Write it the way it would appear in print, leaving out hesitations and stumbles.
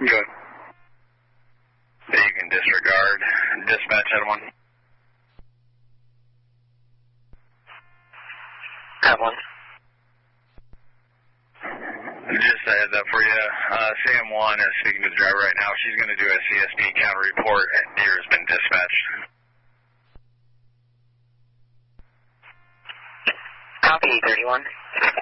Good. You can disregard. Dispatch at 1. At 1. Just a heads up for you. Sam 1 is speaking to the driver right now. She's going to do a CSP counter report, and deer has been dispatched. Copy, 31.